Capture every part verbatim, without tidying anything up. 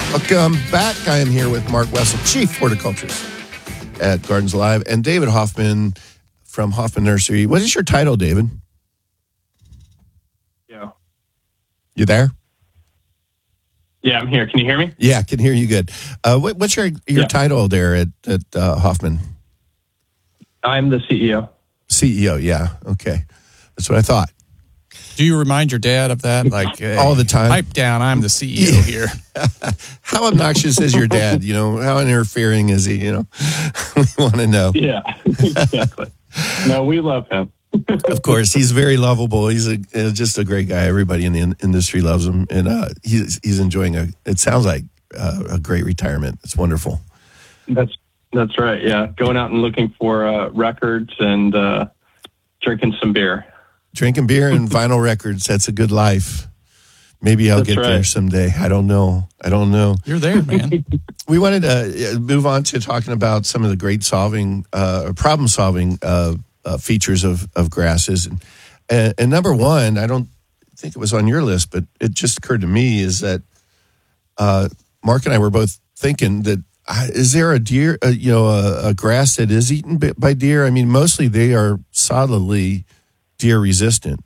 Welcome back. I am here with Mark Wessel, Chief Horticulturist at Gardens Alive, and David Hoffman from Hoffman Nursery. What is your title, David? Yeah. You there? Yeah, I'm here. Can you hear me? Yeah, I can hear you good. Uh, what, what's your, your Yeah. title there at, at uh, Hoffman? I'm the C E O. C E O, yeah. Okay. That's what I thought. Do you remind your dad of that? Like hey, All the time. Pipe down, I'm the C E O here. How obnoxious is your dad? You know, how interfering is he? You know, we want to know. Yeah, exactly. No, we love him. Of course, he's very lovable. He's a, uh, just a great guy. Everybody in the in- industry loves him, and uh, he's he's enjoying a. It sounds like uh, a great retirement. It's wonderful. That's that's right. Yeah, going out and looking for uh, records and uh, drinking some beer. Drinking beer and vinyl records. That's a good life. Maybe I'll That's get right. there someday. I don't know. I don't know. You're there, man. We wanted to uh, move on to talking about some of the great solving, uh, problem solving uh, uh, features of, of grasses. And, and, and number one, I don't think it was on your list, but it just occurred to me is that uh, Mark and I were both thinking that uh, is there a deer, uh, you know, a, a grass that is eaten by- by deer? I mean, mostly they are solidly deer resistant.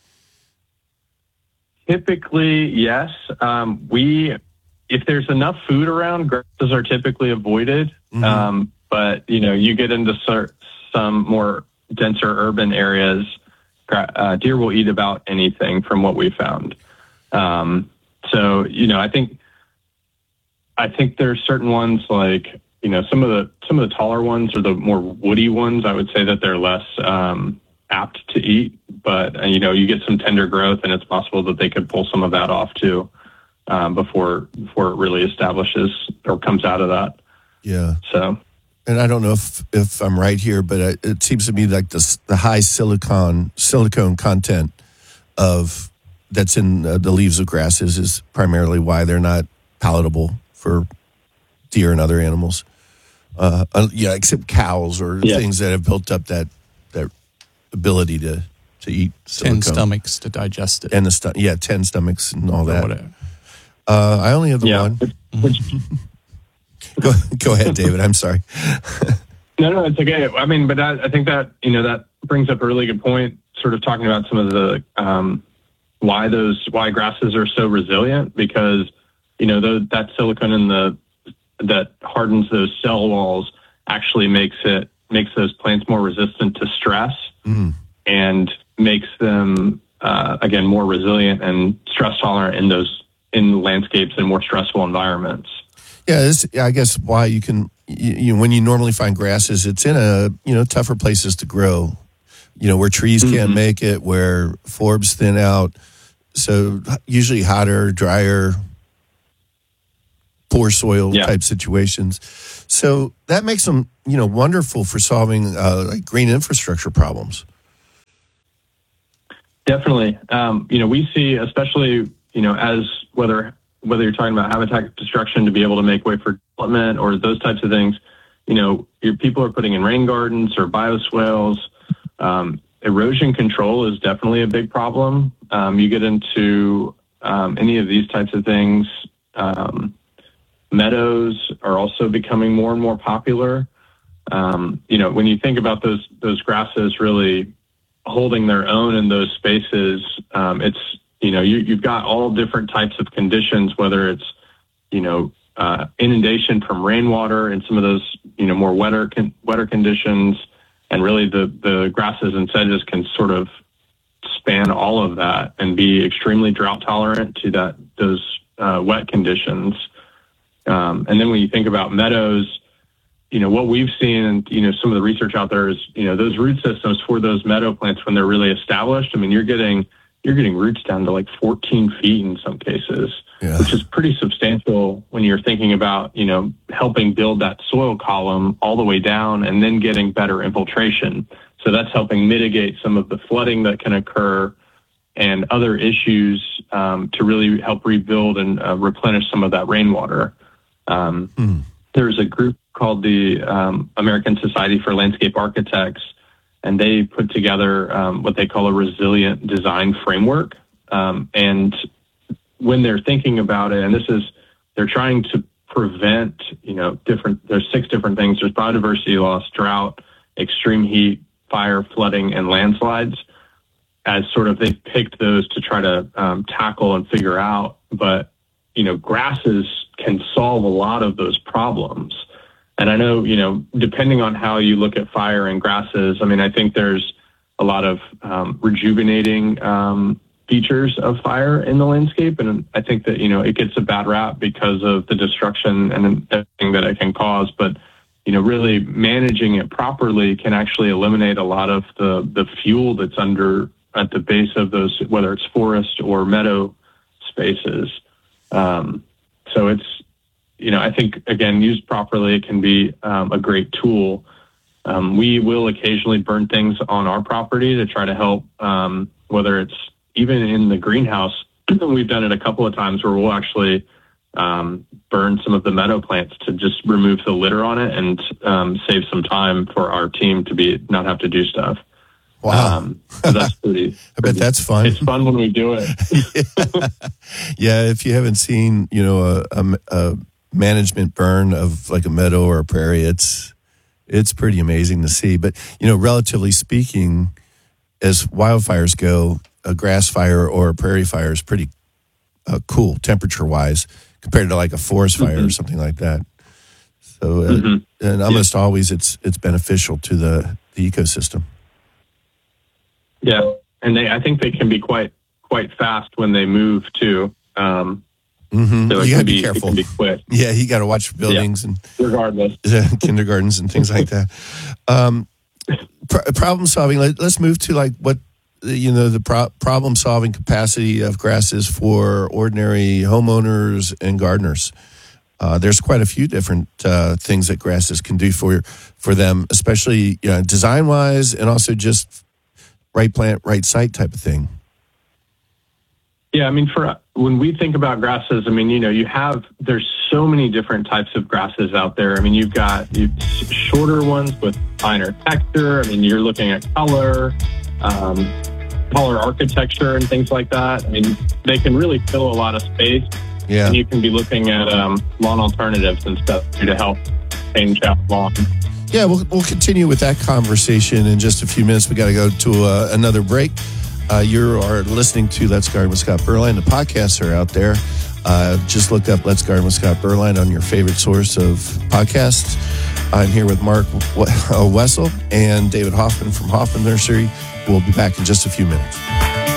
Typically, yes. Um, we, if there's enough food around, grasses are typically avoided. Mhm. Um, but you know, you get into cer- some more denser urban areas, gra- uh, deer will eat about anything from what we found. Um, so you know, I think, I think there's certain ones like you know some of the some of the taller ones or the more woody ones. I would say that they're less um, apt to eat, but uh, you know, you get some tender growth, and it's possible that they could pull some of that off too um, before before it really establishes or comes out of that. Yeah. So, And I don't know if, if I'm right here, but it, it seems to me like the the high silicon silicone content of that's in uh, the leaves of grasses is primarily why they're not palatable for deer and other animals. Uh, uh, yeah, except cows or Yeah. things that have built up that that ability to to eat silicone. Ten stomachs to digest it. And the stu- yeah, ten stomachs and all or that. whatever. Uh, I only have the yeah. one. Which, which, Go, go ahead, David. I'm sorry. no, no, it's okay. I mean, but I, I think that you know that brings up a really good point. Sort of talking about some of the um, why those why grasses are so resilient, because you know those, that silicone in the that hardens those cell walls actually makes it makes those plants more resistant to stress Mm. and makes them uh, again more resilient and stress tolerant in those in landscapes and more stressful environments. Yeah, this, I guess why you can, you, you when you normally find grasses, it's in a, you know, tougher places to grow, you know, where trees can't Mhm. make it, where forbs thin out. So usually hotter, drier, poor soil Yeah. type situations. So that makes them, you know, wonderful for solving uh, like green infrastructure problems. Definitely. Um, you know, we see, especially, you know, as whether whether you're talking about habitat destruction to be able to make way for development or those types of things, you know, your people are putting in rain gardens or bioswales. Um, erosion control is definitely a big problem. Um, you get into um, any of these types of things. Um, meadows are also becoming more and more popular. Um, you know, when you think about those those grasses really holding their own in those spaces, um, it's, you know, you, you've got all different types of conditions, whether it's, you know, uh, inundation from rainwater and some of those, you know, more wetter, con- wetter conditions. And really the, the grasses and sedges can sort of span all of that and be extremely drought tolerant to that, those uh, wet conditions. Um, and then when you think about meadows, you know, what we've seen and, you know, some of the research out there is, you know, those root systems for those meadow plants, when they're really established, I mean, you're getting, you're getting roots down to like fourteen feet in some cases, Yeah. which is pretty substantial when you're thinking about, you know, helping build that soil column all the way down and then getting better infiltration. So that's helping mitigate some of the flooding that can occur and other issues um, to really help rebuild and uh, replenish some of that rainwater. Um, Mm. There's a group called the um, American Society for Landscape Architects, and they put together um, what they call a resilient design framework. Um, and when they're thinking about it, and this is they're trying to prevent, you know, different, there's six different things. There's biodiversity loss, drought, extreme heat, fire, flooding, and landslides, as sort of they've picked those to try to um, tackle and figure out. But, you know, grasses can solve a lot of those problems. And I know, you know, depending on how you look at fire and grasses, I mean, I think there's a lot of um, rejuvenating um, features of fire in the landscape. And I think that, you know, it gets a bad rap because of the destruction and everything that it can cause. But, you know, really managing it properly can actually eliminate a lot of the, the fuel that's under at the base of those, whether it's forest or meadow spaces. Um, so it's, you know, I think, again, used properly, it can be um, a great tool. Um, we will occasionally burn things on our property to try to help, um, whether it's even in the greenhouse. We've done it a couple of times where we'll actually um, burn some of the meadow plants to just remove the litter on it and um, save some time for our team to be not have to do stuff. Wow. Um, so that's pretty, I bet that's fun. It's fun when we do it. Yeah. If you haven't seen, you know, a, a, a management burn of like a meadow or a prairie, it's, it's pretty amazing to see. But, you know, relatively speaking, as wildfires go, a grass fire or a prairie fire is pretty uh, cool temperature wise compared to like a forest fire mm-hmm. or something like that. So, uh, mm-hmm. and almost yeah. always it's, it's beneficial to the, the ecosystem. Yeah. And they, I think they can be quite, quite fast when they move too. Um, mm-hmm. so you gotta be, be careful. It can be quick. Yeah. You got to watch buildings yeah. and regardless kindergartens and things like that. Um, pr- problem solving. Let, let's move to like what, you know, the pro- problem solving capacity of grasses for ordinary homeowners and gardeners. Uh, there's quite a few different uh, things that grasses can do for for them, especially you know, design wise, and also just right plant, right site type of thing. Yeah, I mean, for when we think about grasses, I mean, you know, you have there's so many different types of grasses out there. I mean, you've got you shorter ones with finer texture. I mean, you're looking at color. Um, color architecture and things like that. I mean, they can really fill a lot of space. Yeah. And you can be looking at um, lawn alternatives and stuff to help change out lawn. Yeah, we'll, we'll continue with that conversation in just a few minutes. We got to go to uh, another break. Uh, you are listening to Let's Garden with Scott Berline. The podcasts are out there. Uh, just look up Let's Garden with Scott Berline on your favorite source of podcasts. I'm here with Mark Wessel and David Hoffman from Hoffman Nursery. We'll be back in just a few minutes.